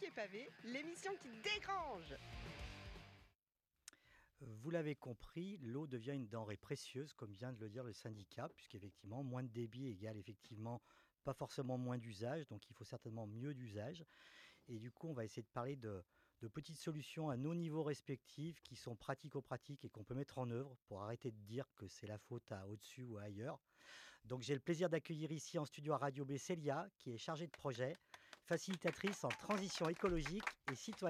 Pieds Pavés, l'émission qui dégrange. Vous l'avez compris, l'eau devient une denrée précieuse, comme vient de le dire le syndicat, puisqu'effectivement, moins de débit égale effectivement pas forcément moins d'usage, donc il faut certainement mieux d'usage. Et du coup, on va essayer de parler de petites solutions à nos niveaux respectifs qui sont pratico-pratiques et qu'on peut mettre en œuvre pour arrêter de dire que c'est la faute à au-dessus ou ailleurs. Donc j'ai le plaisir d'accueillir ici en studio à Radio B Célia, qui est chargée de projet, facilitatrice en transition écologique et citoyenne.